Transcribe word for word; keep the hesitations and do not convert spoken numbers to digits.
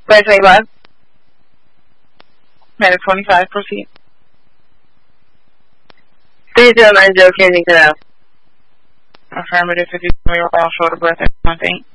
Flight twenty-five. Medic twenty-five, proceed. three zero nine zero, Canyon Canal. Affirmative, if you give me your all shoulder breath at one thing.